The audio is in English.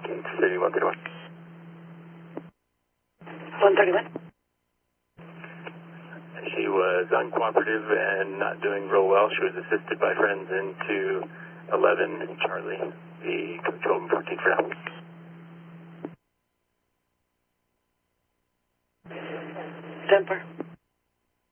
City 131. 131. She was uncooperative and not doing real well. She was assisted by friends into 11 Charlie, the 12 and 14 for now. Temper.